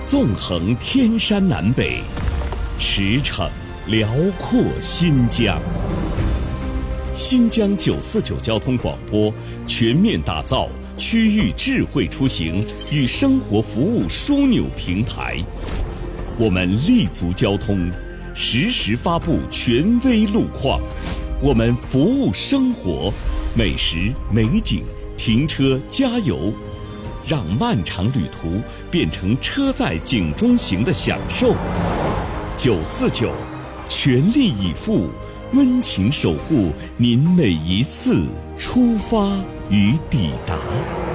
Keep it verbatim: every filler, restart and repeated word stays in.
纵横天山南北，驰骋辽阔新疆。新疆九四九交通广播全面打造区域智慧出行与生活服务枢纽平台，我们立足交通，实时发布权威路况，我们服务生活，美食美景，停车加油，让漫长旅途变成车载景中行的享受。九四九，全力以赴，温情守护您每一次出发与抵达。